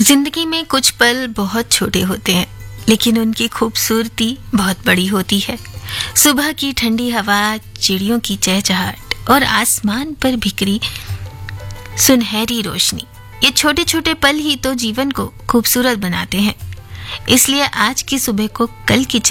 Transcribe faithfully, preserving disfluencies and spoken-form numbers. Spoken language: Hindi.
जिंदगी में कुछ पल बहुत छोटे होते हैं, लेकिन उनकी खूबसूरती बहुत बड़ी होती है। सुबह की ठंडी हवा, चिड़ियों की चहचहाट और आसमान पर बिखरी सुनहरी रोशनी, ये छोटे छोटे पल ही तो जीवन को खूबसूरत बनाते हैं। इसलिए आज की सुबह को कल की